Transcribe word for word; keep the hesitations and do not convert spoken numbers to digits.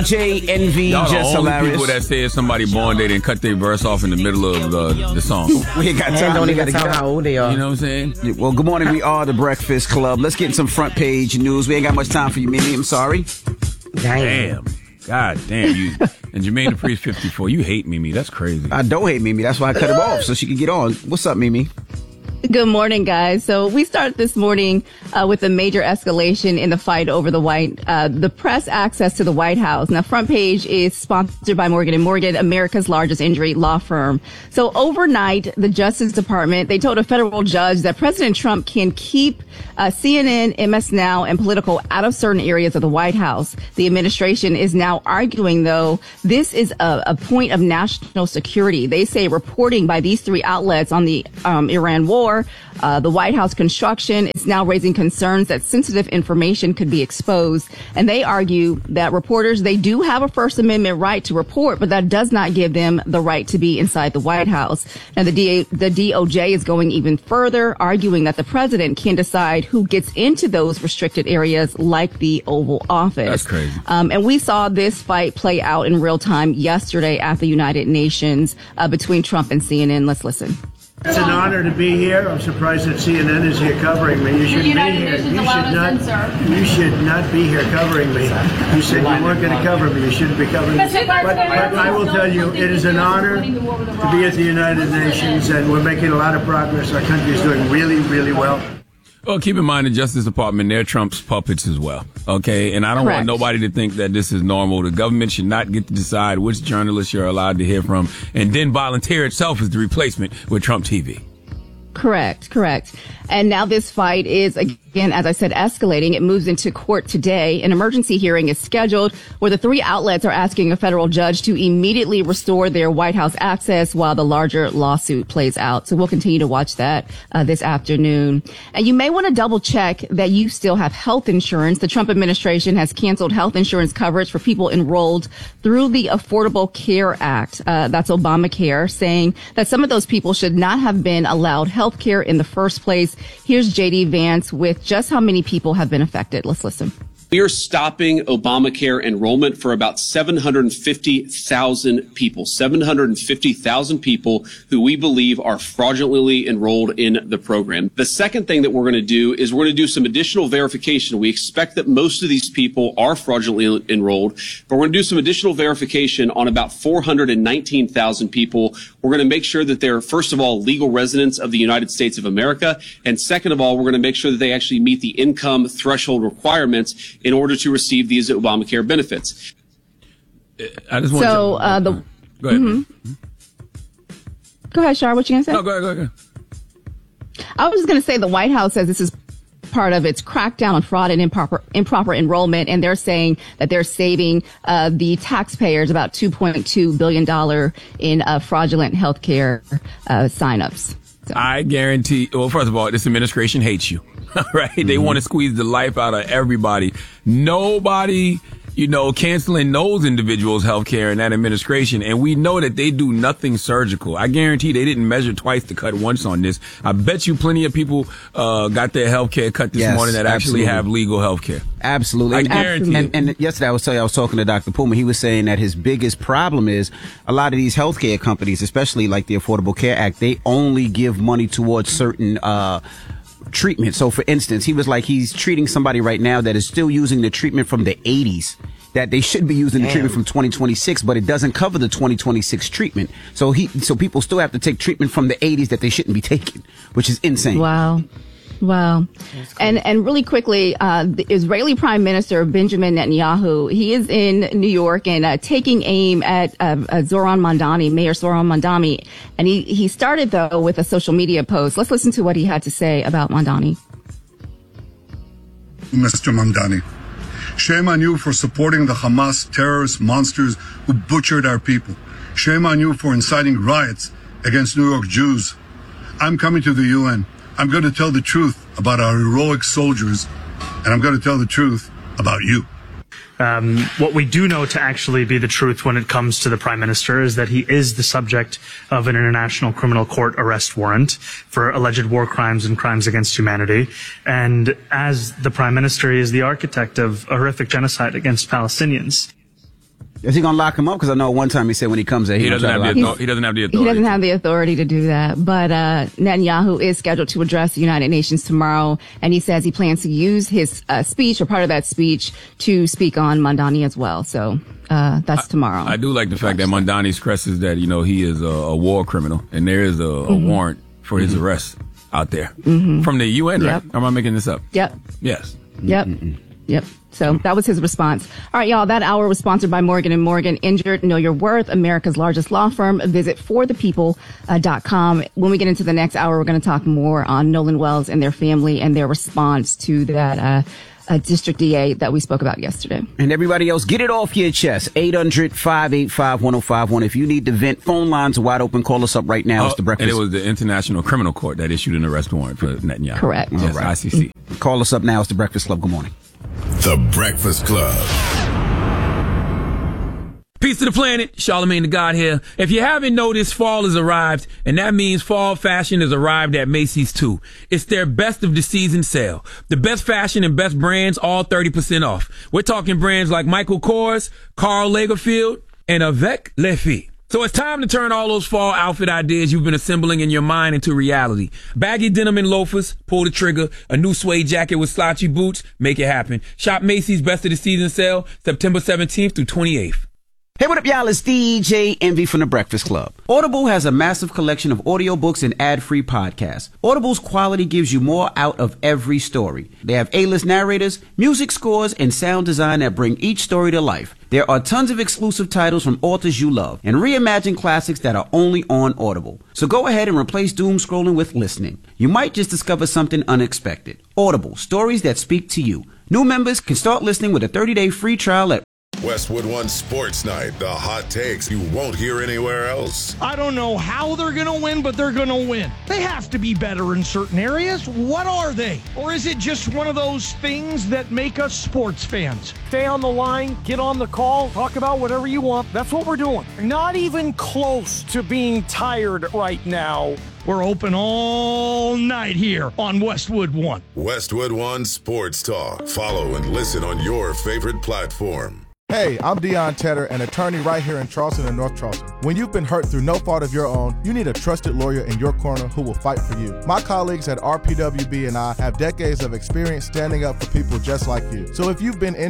D J Envy, Y'all just the only hilarious. people that say somebody born they didn't cut their verse off in the middle of the, the song. We ain't got time. And don't We even gotta tell get how old they are. You know what I'm saying? Well, good morning. We are the Breakfast Club. Let's get in some front page news. We ain't got much time for you, Mimi. I'm sorry. Damn. God damn you. And Jermaine Dupri fifty-four. You hate Mimi. That's crazy. I don't hate Mimi. That's why I cut him off so she could get on. What's up, Mimi? Good morning, guys. So we start this morning uh, with a major escalation in the fight over the White, uh, the press access to the White House. Now, Front Page is sponsored by Morgan and Morgan, America's largest injury law firm. So overnight, the Justice Department, they told a federal judge that President Trump can keep uh, C N N, M S Now, and Politico out of certain areas of the White House. The administration is now arguing, though, this is a, a point of national security. They say reporting by these three outlets on the um, Iran war, Uh, the White House construction is now raising concerns that sensitive information could be exposed. And they argue that reporters, they do have a First Amendment right to report, but that does not give them the right to be inside the White House. Now, the, D- the D O J is going even further, arguing that the president can decide who gets into those restricted areas like the Oval Office. That's crazy. Um, and we saw this fight play out in real time yesterday at the United Nations uh, between Trump and C N N. Let's listen. It's an honor to be here. I'm surprised that C N N is here covering me. You should be here. You should not. You should not be here covering me. You said you weren't going to cover me. You shouldn't be covering me. But, but I will tell you, it is an honor to be at the United Nations, and we're making a lot of progress. Our country is doing really, really well. Well, keep in mind the Justice Department, they're Trump's puppets as well. Okay. And I don't Correct. want nobody to think that this is normal. The government should not get to decide which journalists you're allowed to hear from and then volunteer itself as the replacement with Trump T V. Correct, correct. And now this fight is, again, as I said, escalating. It moves into court today. An emergency hearing is scheduled where the three outlets are asking a federal judge to immediately restore their White House access while the larger lawsuit plays out. So we'll continue to watch that uh, this afternoon. And you may want to double check that you still have health insurance. The Trump administration has canceled health insurance coverage for people enrolled through the Affordable Care Act. Uh, that's Obamacare, saying that some of those people should not have been allowed health care in the first place. Here's J D Vance with just how many people have been affected. Let's listen. We are stopping Obamacare enrollment for about seven hundred fifty thousand people, seven hundred fifty thousand people who we believe are fraudulently enrolled in the program. The second thing that we're going to do is we're going to do some additional verification. We expect that most of these people are fraudulently enrolled, but we're going to do some additional verification on about four hundred nineteen thousand people. We're going to make sure that they're, first of all, legal residents of the United States of America. And second of all, we're going to make sure that they actually meet the income threshold requirements in order to receive these Obamacare benefits. I just want So, to, uh, the, go ahead. mm-hmm. Go ahead, Shar. What you going to say? No, go ahead, go ahead, go ahead. I was just going to say the White House says this is part of its crackdown on fraud and improper improper enrollment, and they're saying that they're saving uh, the taxpayers about two point two billion dollars in uh, fraudulent health care uh, signups. So. I guarantee, well, first of all, this administration hates you, right? Mm-hmm. They want to squeeze the life out of everybody. Nobody, you know, canceling those individuals' health care in that administration. And we know that they do nothing surgical. I guarantee they didn't measure twice to cut once on this. I bet you plenty of people uh got their health care cut this Yes, morning that absolutely. actually have legal health care. Absolutely. I guarantee and, and, and yesterday I was telling you, I was talking to Doctor Puma. He was saying that his biggest problem is a lot of these healthcare companies, especially like the Affordable Care Act, they only give money towards certain uh treatment. So for instance, he was like, he's treating somebody right now that is still using the treatment from the eighties, that they should be using the Damn. treatment from twenty twenty-six, but it doesn't cover the twenty twenty-six treatment. So he, so people still have to take treatment from the eighties that they shouldn't be taking, which is insane. Wow. Wow. And and really quickly, uh, the Israeli Prime Minister Benjamin Netanyahu, he is in New York and uh, taking aim at uh, uh, Zoran Mandani, Mayor Zoran Mandani. And he, he started, though, with a social media post. Let's listen to what he had to say about Mandani. Mister Mandani, shame on you for supporting the Hamas terrorist monsters who butchered our people. Shame on you for inciting riots against New York Jews. I'm coming to the U N. I'm going to tell the truth about our heroic soldiers, and I'm going to tell the truth about you. Um, what we do know to actually be the truth when it comes to the Prime Minister is that he is the subject of an International Criminal Court arrest warrant for alleged war crimes and crimes against humanity. And as the Prime Minister, he is the architect of a horrific genocide against Palestinians. Is he going to lock him up? Because I know one time he said when he comes there, he, he doesn't have the authority. He doesn't have the authority. He doesn't have the authority to do that. But uh, Netanyahu is scheduled to address the United Nations tomorrow, and he says he plans to use his uh, speech or part of that speech to speak on Mamdani as well. So uh, that's tomorrow. I, I do like the fact that Mamdani stresses that, you know, he is a, a war criminal, and there is a, a mm-hmm. warrant for his mm-hmm. arrest out there mm-hmm. from the U N, yep. right? Or am I making this up? Yep. Yes. Yep. Mm-hmm. Yep. So that was his response. All right, y'all. That hour was sponsored by Morgan and Morgan. Injured, know your worth. America's largest law firm. Visit for the people dot com. When we get into the next hour, we're going to talk more on Nolan Wells and their family and their response to that uh, uh, district D A that we spoke about yesterday. And everybody else, get it off your chest. eight hundred, five eight five, one oh five one. If you need to vent, phone lines are wide open. Call us up right now. Oh, it's the Breakfast. And it was the International Criminal Court that issued an arrest warrant for Netanyahu. Correct. Yes, right. I C C. Mm-hmm. Call us up now. It's the Breakfast Club. Good morning. The Breakfast Club. Peace to the planet. Charlamagne the God here. If you haven't noticed, fall has arrived, and that means fall fashion has arrived at Macy's too. It's their best of the season sale. The best fashion and best brands, all thirty percent off. We're talking brands like Michael Kors, Karl Lagerfeld, and Avec Les Filles. So it's time to turn all those fall outfit ideas you've been assembling in your mind into reality. Baggy denim and loafers, pull the trigger. A new suede jacket with slouchy boots, make it happen. Shop Macy's Best of the Season sale, September seventeenth through twenty-eighth. Hey, what up, y'all? It's D J Envy from the Breakfast Club. Audible has a massive collection of audiobooks and ad-free podcasts. Audible's quality gives you more out of every story. They have A-list narrators, music scores, and sound design that bring each story to life. There are tons of exclusive titles from authors you love and reimagine classics that are only on Audible. So go ahead and replace doom scrolling with listening. You might just discover something unexpected. Audible, stories that speak to you. New members can start listening with a thirty-day free trial at Westwood One Sports Night, the hot takes you won't hear anywhere else. I don't know how they're going to win, but they're going to win. They have to be better in certain areas. What are they? Or is it just one of those things that make us sports fans? Stay on the line, get on the call, talk about whatever you want. That's what we're doing. Not even close to being tired right now. We're open all night here on Westwood One. Westwood One Sports Talk. Follow and listen on your favorite platform. Hey, I'm Deion Tedder, an attorney right here in Charleston and North Charleston. When you've been hurt through no fault of your own, you need a trusted lawyer in your corner who will fight for you. My colleagues at R P W B and I have decades of experience standing up for people just like you. So if you've been injured